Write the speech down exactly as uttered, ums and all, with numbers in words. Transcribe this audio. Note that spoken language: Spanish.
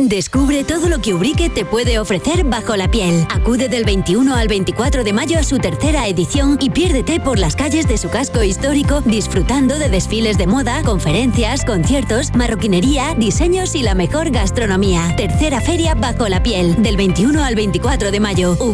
Descubre todo lo que Ubrique te puede ofrecer bajo la piel. Acude del veintiuno al veinticuatro de mayo a su tercera edición y piérdete por las calles de su casco histórico disfrutando de desfiles de moda, conferencias, conciertos, marroquinería, diseños y la mejor gastronomía. Tercera feria bajo la piel, del veintiuno al veinticuatro de mayo.